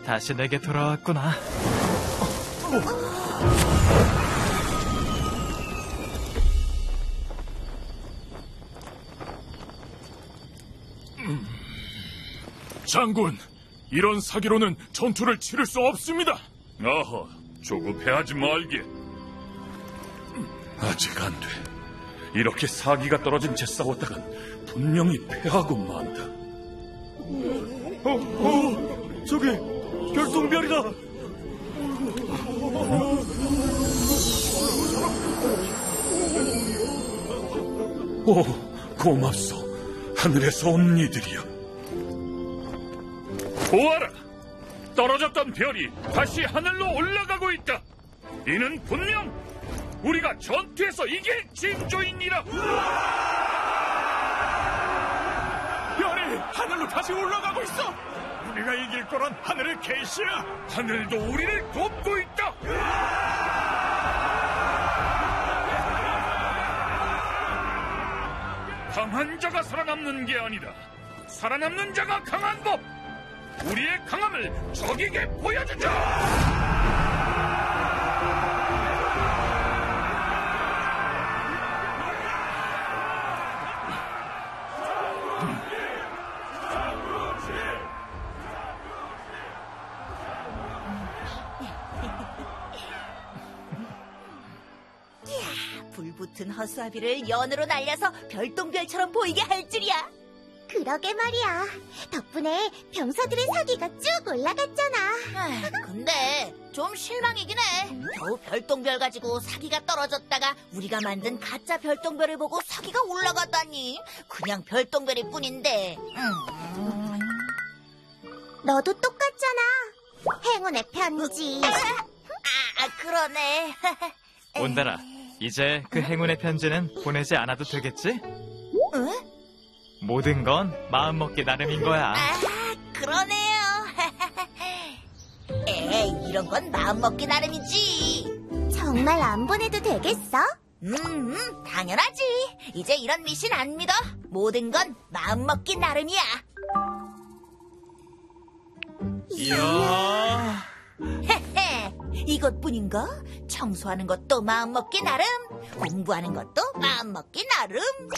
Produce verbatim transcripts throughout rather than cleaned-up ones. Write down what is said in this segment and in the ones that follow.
다시 내게 돌아왔구나. 음. 장군, 이런 사기로는 전투를 치를 수 없습니다. 어허, 조급해하지 말게. 아직 안 돼. 이렇게 사기가 떨어진 채 싸웠다간 분명히 패하고 만다. 어, 어, 저기 별똥별이다. 오, 고맙소. 하늘에서 온 이들이여. 보아라! 떨어졌던 별이 다시 하늘로 올라가고 있다. 이는 분명 우리가 전투에서 이길 징조이니라. 별이 하늘로 다시 올라가고 있어. 우리가 이길 거란 하늘의 계시야. 하늘도 우리를 돕고 있다. 강한 자가 살아남는 게 아니다. 살아남는 자가 강한 법. 우리의 강함을 적에게 보여주자. 불붙은 허수아비를 연으로 날려서 별똥별처럼 보이게 할 줄이야. 그러게 말이야. 덕분에 병사들의 사기가 쭉 올라갔잖아. 아, 근데 좀 실망이긴 해. 겨우 별똥별 가지고 사기가 떨어졌다가 우리가 만든 가짜 별똥별을 보고 사기가 올라갔다니. 그냥 별똥별일 뿐인데. 음. 너도 똑같잖아. 행운의 편지. 아, 아 그러네. 온달아, 이제 그 행운의 편지는 보내지 않아도 되겠지? 응? 모든 건 마음먹기 나름인 거야. 아, 그러네요. 에이, 이런 건 마음먹기 나름이지. 정말 안 보내도 되겠어? 음, 당연하지. 이제 이런 미신 안 믿어. 모든 건 마음먹기 나름이야. 이야. 헤헤, 이것뿐인가? 청소하는 것도 마음먹기 나름, 공부하는 것도 마음먹기 나름.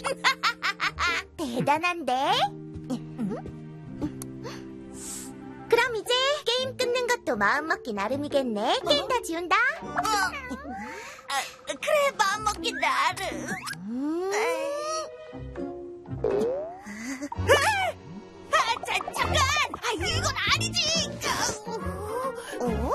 대단한데? 그럼 이제 게임 끊는 것도 마음먹기 나름이겠네. 게임 다 지운다. 어, 아, 그래, 마음먹기 나름. 음. 아, 자, 잠깐! 아, 이건 아니지! 어?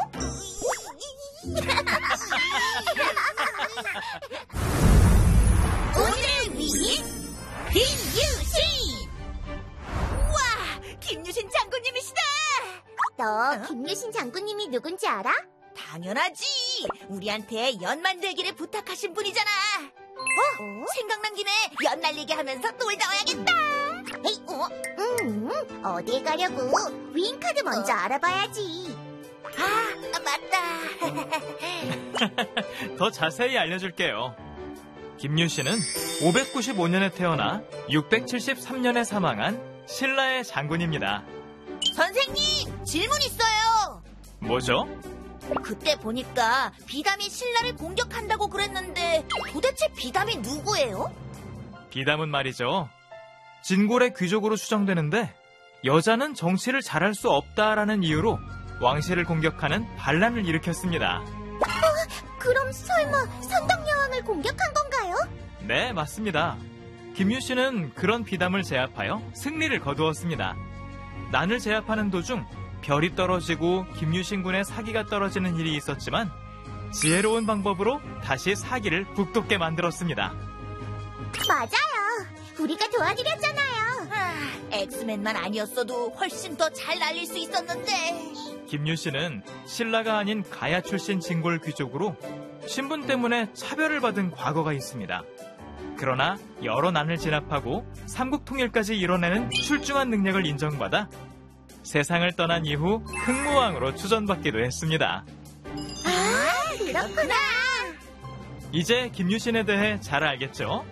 오늘을 위해 김유신! 우와, 김유신 장군님이시다! 너 김유신 장군님이 누군지 알아? 당연하지! 우리한테 연 만들기를 부탁하신 분이잖아! 어? 생각난 김에 연 날리게 하면서 놀다 와야겠다! 에이, 어? 음, 어딜 가려고? 윙카드 먼저 알아봐야지. 아, 맞다! 더 자세히 알려줄게요. 김유신은 오백구십오 년에 태어나 육백칠십삼 년에 사망한 신라의 장군입니다. 선생님, 질문 있어요! 뭐죠? 그때 보니까 비담이 신라를 공격한다고 그랬는데 도대체 비담이 누구예요? 비담은 말이죠. 진골의 귀족으로 추정되는데 여자는 정치를 잘할 수 없다라는 이유로 왕실을 공격하는 반란을 일으켰습니다. 그럼 설마 선덕여왕을 공격한 건가요? 네, 맞습니다. 김유신은 그런 비담을 제압하여 승리를 거두었습니다. 난을 제압하는 도중 별이 떨어지고 김유신 군의 사기가 떨어지는 일이 있었지만 지혜로운 방법으로 다시 사기를 북돋게 만들었습니다. 맞아요. 우리가 도와드렸잖아요. 아, 엑스맨만 아니었어도 훨씬 더 잘 날릴 수 있었는데. 김유신은 신라가 아닌 가야 출신 진골 귀족으로 신분 때문에 차별을 받은 과거가 있습니다. 그러나 여러 난을 진압하고 삼국 통일까지 이뤄내는 출중한 능력을 인정받아 세상을 떠난 이후 흑무왕으로 추전받기도 했습니다. 아, 그렇구나. 이제 김유신에 대해 잘 알겠죠?